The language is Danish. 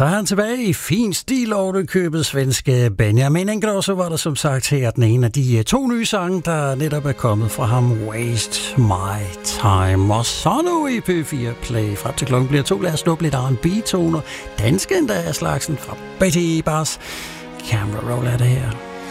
Så er han tilbage i fin stil over det købet svenske Benjamin Ingrosso, var der som sagt her den ene af de to nye sange, der netop er kommet fra ham, Waste My Time. Og så nu i P4 Play, frem til klokken bliver 2, lad os snuppe lidt R&B-toner. Danske endda af slagsen fra Betty Bass. Camera roll er det her.